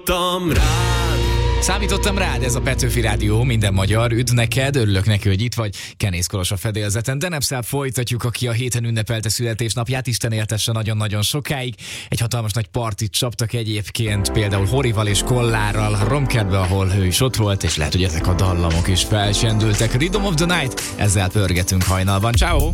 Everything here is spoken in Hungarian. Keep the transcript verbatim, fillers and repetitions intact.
Számítottam rád. Számítottam rád, ez a Petőfi Rádió, minden magyar, üdv neked, örülök neki, hogy itt vagy, Kenész Kolos a fedélzeten. Denepszál folytatjuk, aki a héten ünnepelte születésnapját, Isten éltesse nagyon-nagyon sokáig. Egy hatalmas nagy partit csaptak egyébként, például Horival és Kollárral, Romkertbe, ahol ő is ott volt, és lehet, hogy ezek a dallamok is felsendültek. Rhythm of the Night, ezzel pörgetünk hajnalban. Ciao.